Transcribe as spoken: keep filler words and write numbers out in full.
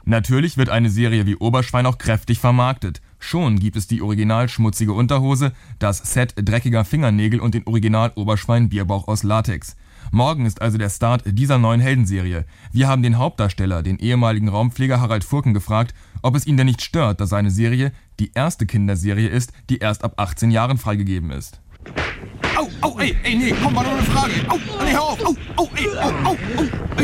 Natürlich wird eine Serie wie Oberschwein auch kräftig vermarktet. Schon gibt es die original schmutzige Unterhose, das Set dreckiger Fingernägel und den Original Oberschwein Bierbauch aus Latex. Morgen ist also der Start dieser neuen Heldenserie. Wir haben den Hauptdarsteller, den ehemaligen Raumpfleger Harald Furken, gefragt, ob es ihn denn nicht stört, dass seine Serie die erste Kinderserie ist, die erst ab achtzehn Jahren freigegeben ist. Au, au, ey, ey, nee, komm, war nur eine Frage. Au, nee, hör auf. Au, au, ey, au, au, au, ey.